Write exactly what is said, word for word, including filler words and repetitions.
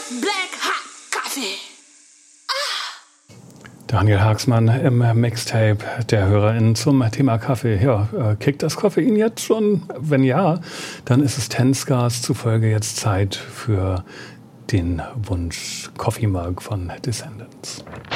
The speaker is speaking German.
black hot coffee. Daniel Haaksmann im Mixtape der HörerInnen zum Thema Kaffee. Ja, äh, kickt das Koffein jetzt schon? Wenn ja, dann ist es Ten Scars zufolge jetzt Zeit für den Wunsch Coffee Mug von Descendants.